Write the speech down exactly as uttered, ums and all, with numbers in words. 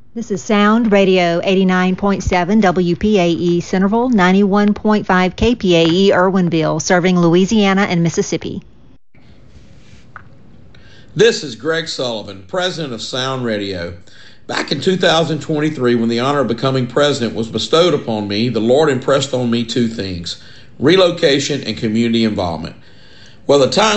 This is Sound Radio eighty-nine point seven W P A E Centerville, ninety-one point five K P A E Irwinville, serving Louisiana and Mississippi. This is Greg Sullivan, president of Sound Radio. Back in two thousand twenty-three, when the honor of becoming president was bestowed upon me, the Lord impressed on me two things: relocation and community involvement. Well, the time